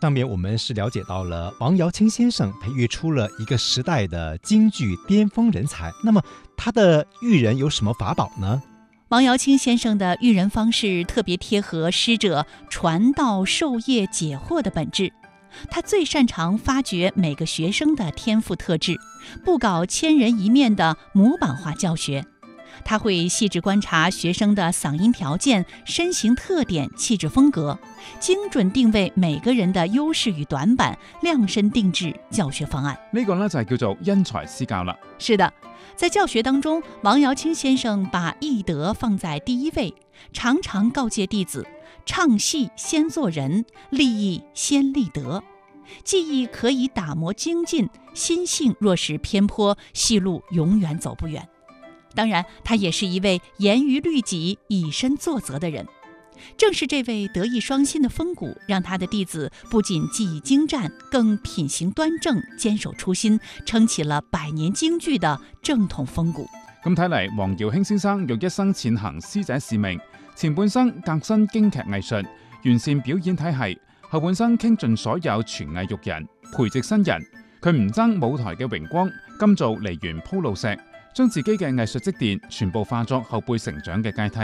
上面我们是了解到了王瑶卿先生培育出了一个时代的京剧巅峰人才，那么他的育人有什么法宝呢？ 王瑶卿先生的育人方式特别贴合师者传道授业解惑的本质，他最擅长发掘每个学生的天赋特质，不搞千人一面的模板化教学。他会细致观察学生的嗓音条件、身形特点、气质风格，精准定位每个人的优势与短板，量身定制教学方案。 呢個呢就係叫做因材施教啦。 是的，在教學當中，王瑶卿先生把義德放在第一位，常常告誡弟子：唱戲先做人，立義先立德。技藝可以打磨精進，心性若是偏頗，戲路永遠走不遠。當然，他也是一位嚴於律己、以身作則的人。正是這位德藝雙馨的風骨，讓他的弟子不僅技藝精湛，更品行端正，堅守初心，撐起了百年京劇的正統風骨。 咁睇嚟，王瑤卿先生用一生踐行師姐使命，前半生革新京劇藝術，完善表演體系，後半生傾盡所有傳藝育人，培植新人。佢唔爭舞台嘅榮光，甘做梨園鋪路石，將自己嘅藝術積澱全部化作後輩成長嘅階梯。